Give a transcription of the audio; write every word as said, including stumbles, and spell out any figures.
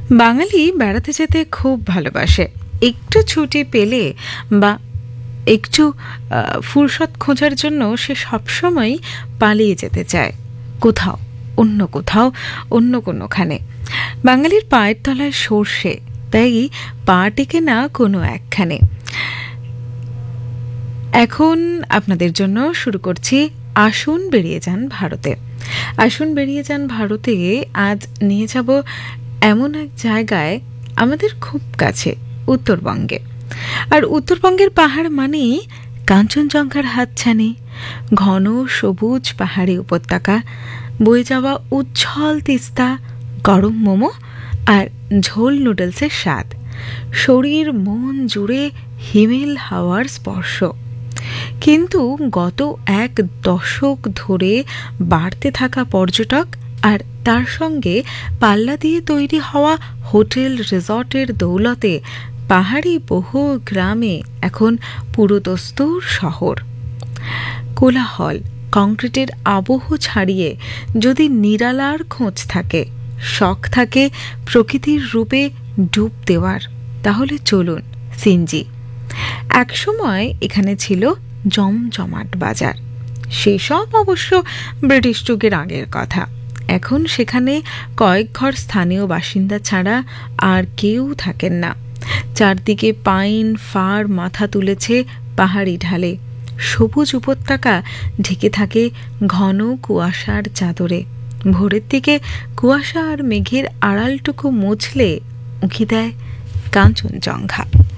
বাঙালি বেড়াতে যেতে খুব ভালোবাসে। একটু ছুটি পেলে বা একটু আহ, ফুরসত খোঁজার জন্য সে সবসময় পালিয়ে যেতে চায় কোথাও, অন্য কোথাও, অন্য কোনোখানে। বাঙালির পায়ের তলায় সর্ষে, তাই পা টেকে না কোনো একখানে। এখন আপনাদের জন্য শুরু করছি আসুন বেরিয়ে যান ভারতে। আসুন বেরিয়ে যান ভারতে আজ নিয়ে যাব এমন এক জায়গায় আমাদের খুব কাছে, উত্তরবঙ্গে। আর উত্তরবঙ্গের পাহাড় মানেই কাঞ্চনজঙ্ঘার হাতছানি, ঘন সবুজ পাহাড়ি উপত্যকা, বয়ে যাওয়া উজ্জ্বল তিস্তা, গরম মোমো আর ঝোল নুডলসের স্বাদ, শরীর মন জুড়ে হিমেল হাওয়ার স্পর্শ। কিন্তু গত এক দশক ধরে বাড়তে থাকা পর্যটক আর তার সঙ্গে পাল্লা দিয়ে তৈরি হওয়া হোটেল রিসর্টের দৌলতে পাহাড়ি বহু গ্রামে এখন পুরোদস্তুর শহর। কোলাহল, কংক্রিটের আবহ ছাড়িয়ে যদি নিরালার খোঁজ থাকে, শখ থাকে প্রকৃতির রূপে ডুব দেওয়ার, তাহলে চলুন সিনজি। একসময় এখানে ছিল জমজমাট বাজার। সেসব অবশ্য ব্রিটিশ যুগের আগের কথা। এখন সেখানে কয়েক ঘর স্থানীয় বাসিন্দা ছাড়া আর কেউ থাকেন না। চারদিকে পাইন ফার মাথা তুলেছে পাহাড়ি ঢালে, সবুজ উপত্যকা ঢেকে থাকে ঘন কুয়াশার চাদরে। ভোরের দিকে কুয়াশা আর মেঘের আড়ালটুকু মুছলে উঁকি দেয় কাঞ্চনজঙ্ঘা।